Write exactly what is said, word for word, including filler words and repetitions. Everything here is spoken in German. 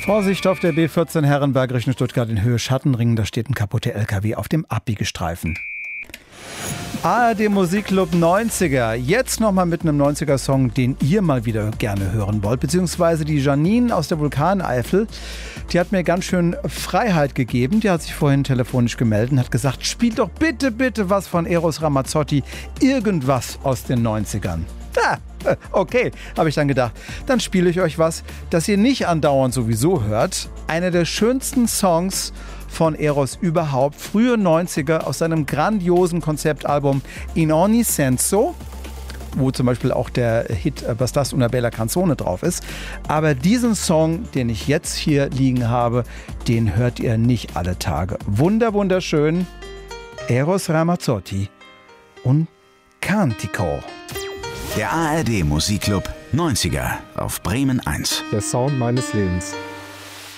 Vorsicht auf der B vierzehn Herrenberg Richtung Stuttgart in Höhe Schattenring. Da steht ein kaputter L K W auf dem Abbiegestreifen. A R D Musikclub neunziger. Jetzt nochmal mit einem neunziger-Song, den ihr mal wieder gerne hören wollt. Beziehungsweise die Janine aus der Vulkaneifel. Die hat mir ganz schön Freiheit gegeben. Die hat sich vorhin telefonisch gemeldet und hat gesagt, spielt doch bitte, bitte was von Eros Ramazzotti. Irgendwas aus den neunzigern. Ah, okay, habe ich dann gedacht. Dann spiele ich euch was, das ihr nicht andauernd sowieso hört. Einer der schönsten Songs von Eros überhaupt. Frühe neunziger aus seinem grandiosen Konzeptalbum In Ogni Senso, wo zum Beispiel auch der Hit Bastas una bella canzone drauf ist. Aber diesen Song, den ich jetzt hier liegen habe, den hört ihr nicht alle Tage. Wunder, wunderschön. Eros Ramazzotti und Cantico. Der A R D Musikclub neunziger auf Bremen eins. Der Sound meines Lebens.